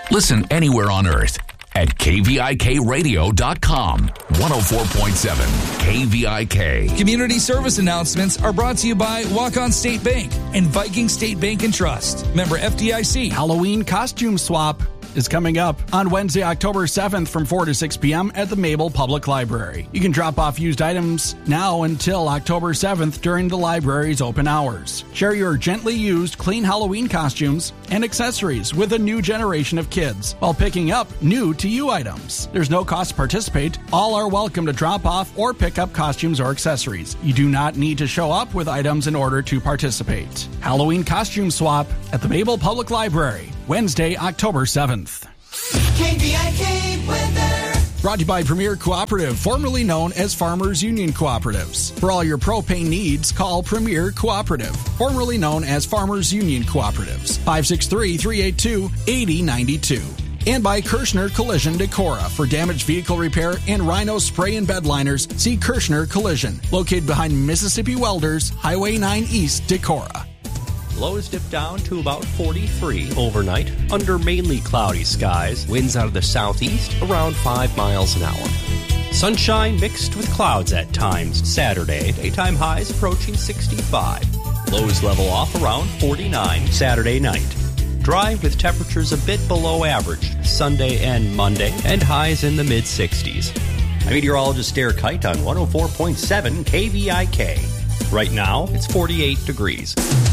Listen anywhere on earth at KVIKradio.com. 104.7 KVIK. Community service announcements are brought to you by Walk-On State Bank and Viking State Bank and Trust. Member FDIC. Halloween costume swap is coming up on Wednesday, October 7th from 4 to 6 p.m. at the Mabel Public Library. You can drop off used items now until October 7th during the library's open hours. Share your gently used, clean Halloween costumes and accessories with a new generation of kids while picking up new-to-you items. There's no cost to participate. All are welcome to drop off or pick up costumes or accessories. You do not need to show up with items in order to participate. Halloween costume swap at the Mabel Public Library, Wednesday, October 7th. KVIK weather. Brought to you by Premier Cooperative, formerly known as Farmers Union Cooperatives. For all your propane needs, call Premier Cooperative, formerly known as Farmers Union Cooperatives. 563-382-8092. And by Kirschner Collision Decorah. For damaged vehicle repair and Rhino spray and bed liners, see Kirschner Collision, located behind Mississippi Welders, Highway 9 East, Decorah. Lows dip down to about 43 overnight under mainly cloudy skies. Winds out of the southeast around 5 miles an hour. Sunshine mixed with clouds at times Saturday. Daytime highs approaching 65. Lows level off around 49 Saturday night. Dry with temperatures a bit below average Sunday and Monday, and highs in the mid-60s. I'm meteorologist Derek Kite on 104.7 KVIK. Right now, it's 48 degrees.